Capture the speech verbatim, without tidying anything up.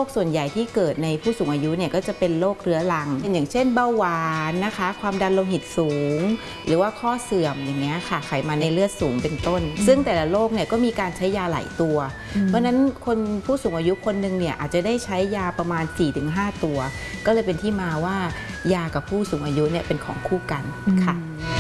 ส่วนใหญ่ที่เกิดในผู้สูงอายุเนี่ยก็จะเป็นโรคเรื้อรังอย่างเช่นเบาหวานนะคะความดันโลหิตสูงหรือว่าข้อเสื่อมอย่างเงี้ยค่ะไขมันในเลือดสูงเป็นต้นซึ่งแต่ละโรคเนี่ยก็มีการใช้ยาหลายตัวเพราะฉะนั้นคนผู้สูงอายุคนหนึ่งเนี่ยอาจจะได้ใช้ยาประมาณ สี่ถึงห้า ตัวก็เลยเป็นที่มาว่ายากับผู้สูงอายุเนี่ยเป็นของคู่กันค่ะ